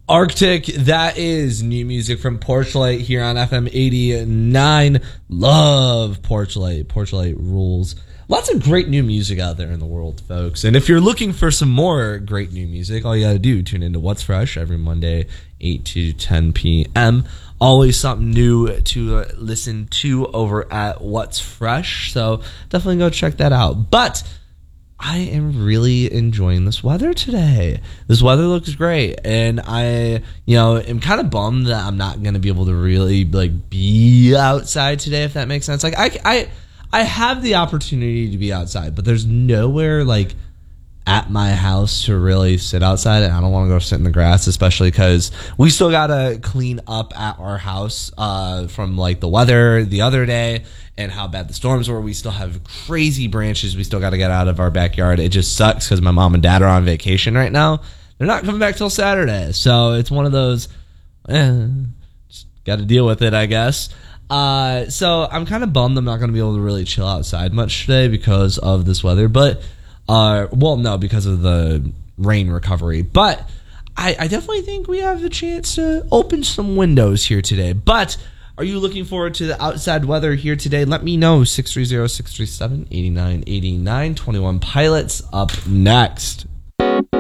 Arctic, that is new music from Porchlight here on FM 89. Love Porchlight. Porchlight rules. Lots of great new music out there in the world, folks. And if you're looking for some more great new music, all you gotta do, tune into What's Fresh every Monday, 8 to 10 p.m. Always something new to listen to over at What's Fresh. So definitely go check that out. But I am really enjoying this weather today. This weather looks great, and I, am kind of bummed that I'm not going to be able to really be outside today, if that makes sense. I have the opportunity to be outside, but there's nowhere at my house to really sit outside, and I don't want to go sit in the grass, especially because we still got to clean up at our house from the weather the other day and how bad the storms were. We still have crazy branches we still got to get out of our backyard. It just sucks because my mom and dad are on vacation right now. They're not coming back till Saturday, so it's one of those, just got to deal with it, I guess. So I'm kind of bummed I'm not going to be able to really chill outside much today because of this weather, but because of the rain recovery. But I definitely think we have the chance to open some windows here today. But are you looking forward to the outside weather here today? Let me know. 630-637-8989. 21 Pilots up next.